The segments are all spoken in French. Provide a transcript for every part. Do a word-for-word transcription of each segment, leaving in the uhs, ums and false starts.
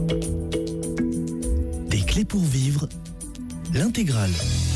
Des clés pour vivre, l'intégrale.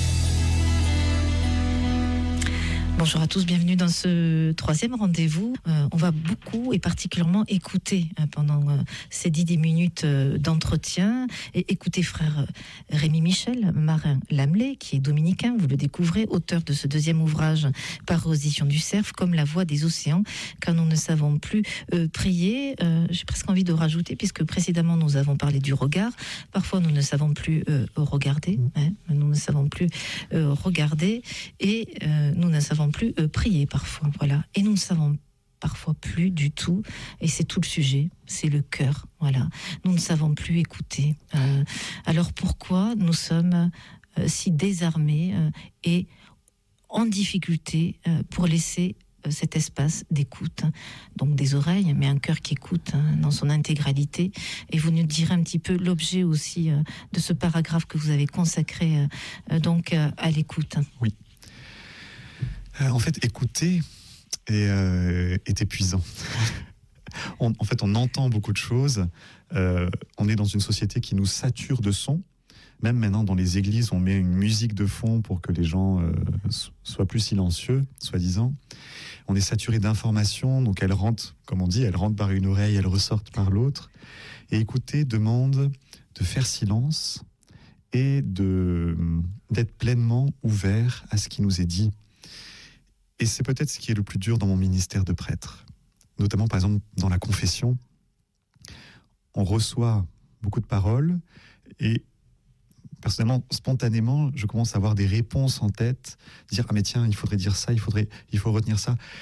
Bonjour à tous, bienvenue dans ce troisième rendez-vous. Euh, on va beaucoup et particulièrement écouter euh, pendant euh, ces dix minutes euh, d'entretien et écouter frère Rémi Michel, marin Lamelais, qui est dominicain, vous le découvrez, auteur de ce deuxième ouvrage par aux éditions du Cerf, comme la voix des océans, quand nous ne savons plus euh, prier. Euh, j'ai presque envie de rajouter, puisque précédemment nous avons parlé du regard. Parfois nous ne savons plus euh, regarder, hein, nous ne savons plus euh, regarder et euh, nous ne savons plus euh, prier parfois, voilà. Et nous ne savons parfois plus du tout, et c'est tout le sujet, c'est le cœur, voilà. Nous ne savons plus écouter. Euh, alors pourquoi nous sommes euh, si désarmés euh, et en difficulté euh, pour laisser euh, cet espace d'écoute, hein. Donc des oreilles, mais un cœur qui écoute, hein, dans son intégralité. Et vous nous direz un petit peu l'objet aussi euh, de ce paragraphe que vous avez consacré euh, euh, donc euh, à l'écoute. Oui. Euh, en fait, écouter est, euh, est épuisant. on, en fait, on entend beaucoup de choses. Euh, on est dans une société qui nous sature de sons. Même maintenant, dans les églises, on met une musique de fond pour que les gens euh, soient plus silencieux, soi-disant. On est saturé d'informations, donc elles rentrent, comme on dit, elles rentrent par une oreille, elles ressortent par l'autre. Et écouter demande de faire silence et de, d'être pleinement ouvert à ce qui nous est dit. Et c'est peut-être ce qui est le plus dur dans mon ministère de prêtre. Notamment, par exemple, dans la confession, on reçoit beaucoup de paroles et personnellement, spontanément, je commence à avoir des réponses en tête, dire « Ah mais tiens, il faudrait dire ça, il faudrait, il faut retenir ça ».